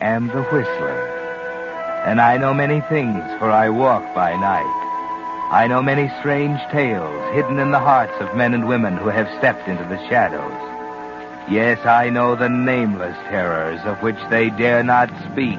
am the Whistler. And I know many things, for I walk by night. I know many strange tales hidden in the hearts of men and women who have stepped into the shadows. Yes, I know the nameless terrors of which they dare not speak.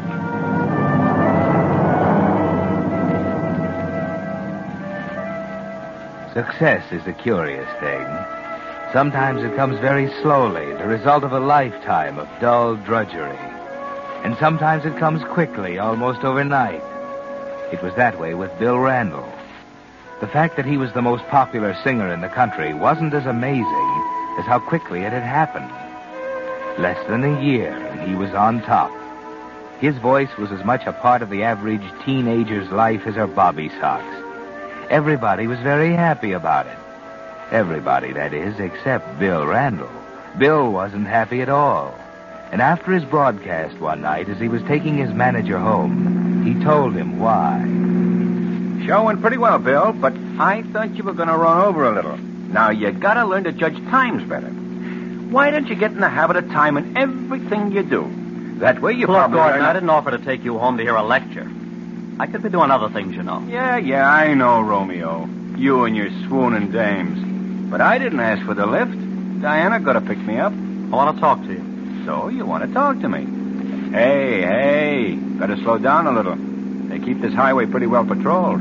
Success is a curious thing. Sometimes it comes very slowly, the result of a lifetime of dull drudgery. And sometimes it comes quickly, almost overnight. It was that way with Bill Randall. The fact that he was the most popular singer in the country wasn't as amazing as how quickly it had happened. Less than a year, and he was on top. His voice was as much a part of the average teenager's life as her bobby socks. Everybody was very happy about it. Everybody, that is, except Bill Randall. Bill wasn't happy at all. And after his broadcast one night, as he was taking his manager home, he told him why. Show went pretty well, Bill, but I thought you were going to run over a little. Now, you got to learn to judge times better. Why don't you get in the habit of timing everything you do? That way you Look, Gordon, I didn't offer to take you home to hear a lecture. I could be doing other things, you know. Yeah, I know, Romeo. You and your swooning dames. But I didn't ask for the lift. Diana got to pick me up. I want to talk to you. So you want to talk to me? Hey, better slow down a little. They keep this highway pretty well patrolled.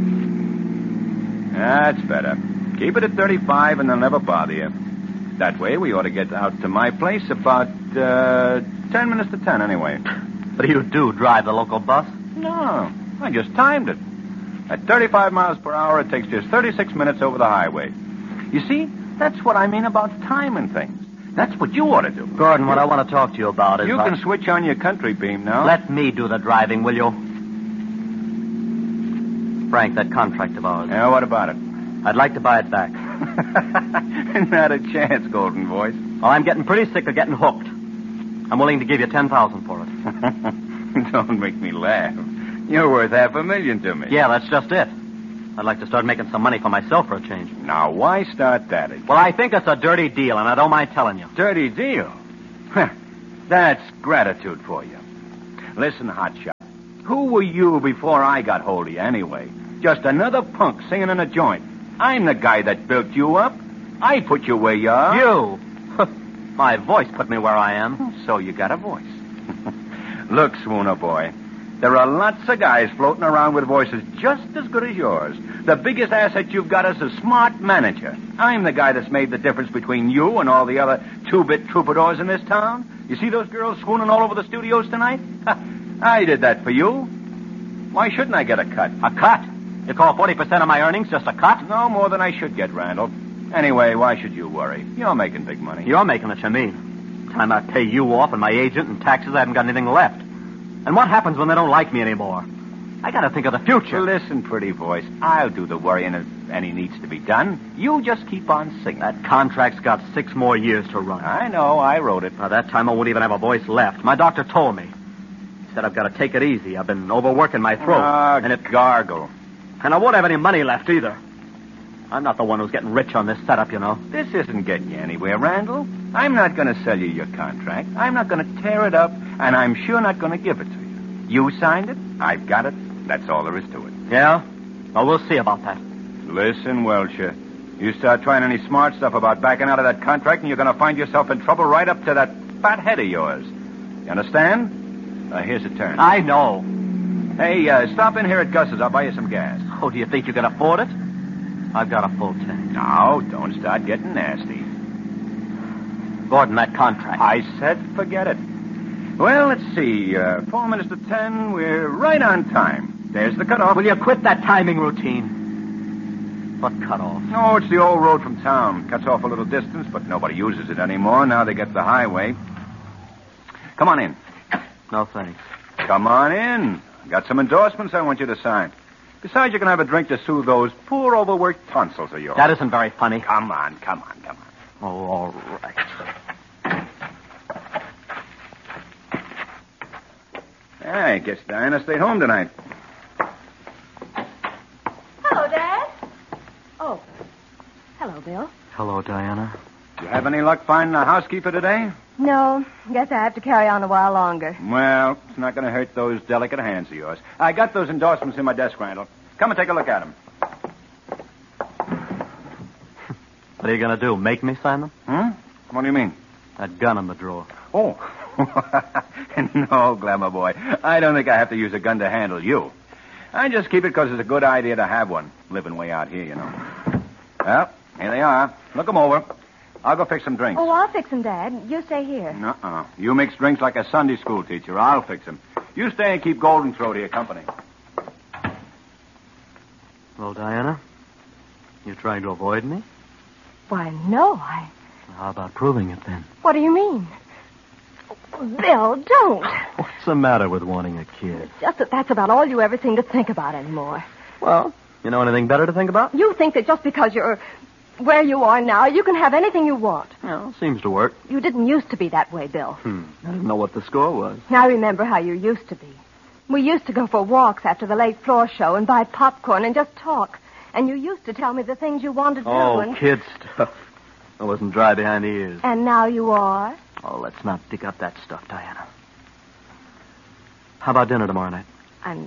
That's better. Keep it at 35 and they'll never bother you. That way we ought to get out to my place about 10 minutes to 10 anyway. But you do drive the local bus? No, I just timed it. At 35 miles per hour, it takes just 36 minutes over the highway. You see, that's what I mean about timing things. That's what you ought to do. Gordon, what I want to talk to you about is... You can switch on your country beam now. Let me do the driving, will you? Frank, that contract of ours. Yeah, what about it? I'd like to buy it back. Not a chance, Golden Voice. Well, I'm getting pretty sick of getting hooked. I'm willing to give you $10,000 for it. Don't make me laugh. You're worth $500,000 to me. Yeah, that's just it. I'd like to start making some money for myself for a change. Now, why start that again? Well, I think it's a dirty deal, and I don't mind telling you. Dirty deal? That's gratitude for you. Listen, hotshot. Who were you before I got hold of you, anyway? Just another punk singing in a joint. I'm the guy that built you up. I put you where you are. You? My voice put me where I am. So you got a voice. Look, Swooner boy, there are lots of guys floating around with voices just as good as yours. The biggest asset you've got is a smart manager. I'm the guy that's made the difference between you and all the other two-bit troubadours in this town. You see those girls swooning all over the studios tonight? I did that for you. Why shouldn't I get a cut? A cut? You call 40% of my earnings just a cut? No more than I should get, Randall. Anyway, why should you worry? You're making big money. You're making it, you mean. Time I pay you off and my agent and taxes, I haven't got anything left. And what happens when they don't like me anymore? I got to think of the future. Listen, pretty voice, I'll do the worrying if any needs to be done. You just keep on singing. That contract's got 6 more years to run. I know, I wrote it. By that time, I won't even have a voice left. My doctor told me. He said I've got to take it easy. I've been overworking my throat. And it gargle. And I won't have any money left either. I'm not the one who's getting rich on this setup, you know. This isn't getting you anywhere, Randall. I'm not going to sell you your contract. I'm not going to tear it up, and I'm sure not going to give it to you. You signed it. I've got it. That's all there is to it. Yeah? Well, we'll see about that. Listen, Welcher. You start trying any smart stuff about backing out of that contract, and you're going to find yourself in trouble right up to that fat head of yours. You understand? Here's a turn. I know. Hey, stop in here at Gus's. I'll buy you some gas. Oh, do you think you can afford it? I've got a full tank. No, don't start getting nasty. Gordon, that contract. I said forget it. Well, let's see. 4 minutes to 10. We're right on time. There's the cutoff. Will you quit that timing routine? What cutoff? Oh, it's the old road from town. Cuts off a little distance, but nobody uses it anymore. Now they get the highway. Come on in. No, thanks. Come on in. Got some endorsements I want you to sign. Besides, you can have a drink to soothe those poor overworked tonsils of yours. That isn't very funny. Come on. Oh, all right. I guess Diana stayed home tonight. Hello, Dad. Oh. Hello, Bill. Hello, Diana. You have any luck finding a housekeeper today? No, guess I have to carry on a while longer. Well, it's not going to hurt those delicate hands of yours. I got those endorsements in my desk, Randall. Come and take a look at them. What are you going to do, make me sign them? What do you mean? That gun in the drawer. Oh. No, Glamour boy. I don't think I have to use a gun to handle you. I just keep it because it's a good idea to have one, living way out here, you know. Well, here they are. Look them over. I'll go fix some drinks. Oh, I'll fix them, Dad. You stay here. Nuh-uh. You mix drinks like a Sunday school teacher. I'll fix them. You stay and keep Golden Throat to your company. Well, Diana, you trying to avoid me? Why, no, How about proving it, then? What do you mean? Bill, don't. What's the matter with wanting a kid? It's just that that's about all you ever seem to think about anymore. Well, you know anything better to think about? You think that just because you're where you are now, you can have anything you want. Well, seems to work. You didn't used to be that way, Bill. I didn't know what the score was. I remember how you used to be. We used to go for walks after the late floor show and buy popcorn and just talk. And you used to tell me the things you wanted to do. Oh, kid stuff. I wasn't dry behind the ears. And now you are? Oh, let's not dig up that stuff, Diana. How about dinner tomorrow night? I'm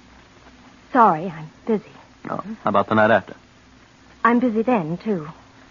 sorry, I'm busy. Oh, how about the night after? I'm busy then, too.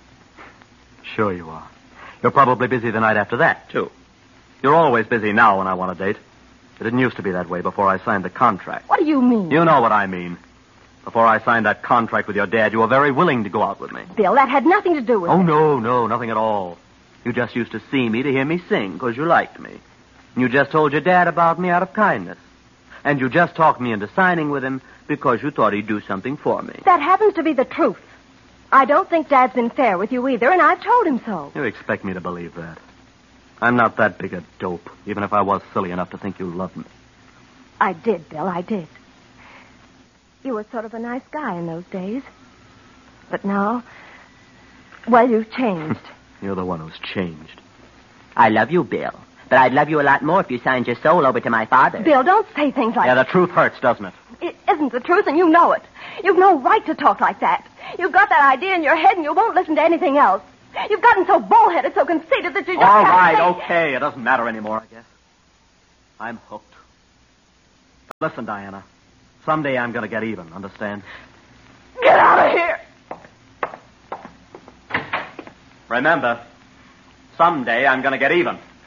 Sure you are. You're probably busy the night after that, too. You're always busy now when I want a date. It didn't used to be that way before I signed the contract. What do you mean? You know what I mean. Before I signed that contract with your dad, you were very willing to go out with me. Bill, that had nothing to do with it. Oh, no, nothing at all. You just used to see me to hear me sing because you liked me. And you just told your dad about me out of kindness. And you just talked me into signing with him because you thought he'd do something for me. That happens to be the truth. I don't think Dad's been fair with you either, and I've told him so. You expect me to believe that? I'm not that big a dope, even if I was silly enough to think you loved me. I did, Bill, I did. You were sort of a nice guy in those days. But now, well, you've changed. You're the one who's changed. I love you, Bill. But I'd love you a lot more if you signed your soul over to my father. Bill, don't say things like Yeah, that. the truth hurts, doesn't it? It isn't the truth, and you know it. You've no right to talk like that. You've got that idea in your head, and you won't listen to anything else. You've gotten so bullheaded, so conceited that you just All can't right, say... okay. It doesn't matter anymore, I guess. I'm hooked. Listen, Diana. Someday I'm going to get even, understand? Get out of here! Remember, someday I'm going to get even.